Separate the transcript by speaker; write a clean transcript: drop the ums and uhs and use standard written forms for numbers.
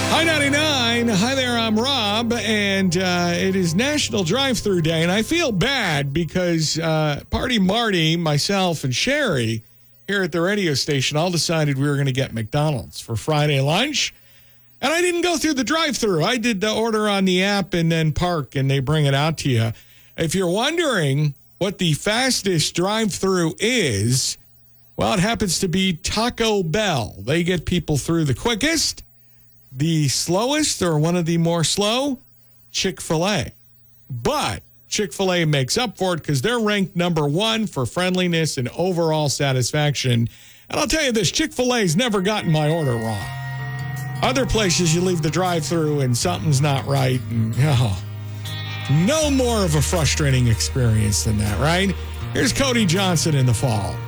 Speaker 1: Hi, 99. Hi there, I'm Rob, and it is National Drive-Thru Day, and I feel bad because Party Marty, myself, and Sherry here at the radio station all decided we were going to get McDonald's for Friday lunch, and I didn't go through the drive-thru. I did the order on the app and then park, and they bring it out to you. If you're wondering what the fastest drive-thru is, well, it happens to be Taco Bell. They get people through the quickest. The slowest, or one of the more slow, Chick-fil-A. But Chick-fil-A makes up for it because they're ranked number one for friendliness and overall satisfaction. And I'll tell you this, Chick-fil-A's never gotten my order wrong. Other places you leave the drive-thru and something's not right. And, no more of a frustrating experience than that, right? Here's Cody Johnson in the Fall.